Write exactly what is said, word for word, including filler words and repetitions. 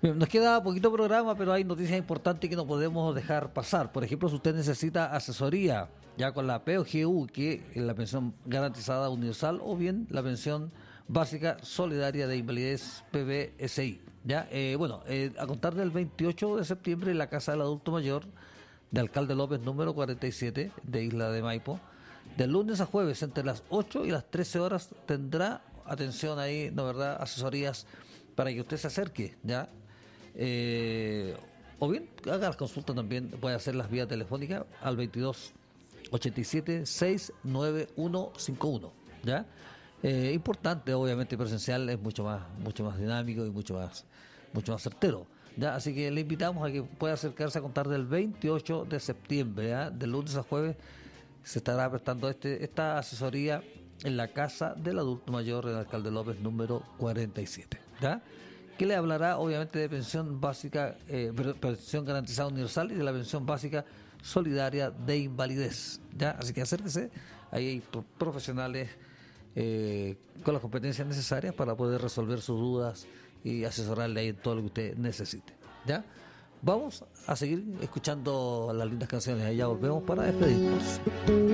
Nos queda poquito programa, pero hay noticias importantes que no podemos dejar pasar. Por ejemplo, si usted necesita asesoría ya con la P O G U, que es la pensión garantizada universal, o bien la pensión básica solidaria de invalidez P B S I. Ya, eh, bueno, eh, a contar del veintiocho de septiembre en la Casa del Adulto Mayor de Alcalde López número cuarenta y siete de Isla de Maipo, de lunes a jueves entre las ocho y las trece horas tendrá atención ahí, ¿no verdad? Asesorías para que usted se acerque, ¿ya? Eh, o bien haga las consultas también, puede hacer las vías telefónicas al veintidós ochenta y siete sesenta y nueve ciento cincuenta y uno, ¿ya? Eh, importante, obviamente presencial es mucho más mucho más dinámico y mucho más mucho más certero, ¿ya? Así que le invitamos a que pueda acercarse a contar del veintiocho de septiembre, ¿ya? De lunes a jueves se estará prestando este esta asesoría en la Casa del Adulto Mayor del Alcalde López número cuarenta y siete, ¿ya? Que le hablará obviamente de pensión básica, eh, pensión garantizada universal y de la pensión básica solidaria de invalidez, ¿ya? Así que acérquese, ahí hay profesionales eh, con las competencias necesarias para poder resolver sus dudas y asesorarle ahí en todo lo que usted necesite, ¿ya? Vamos a seguir escuchando las lindas canciones, ahí ya volvemos para despedirnos.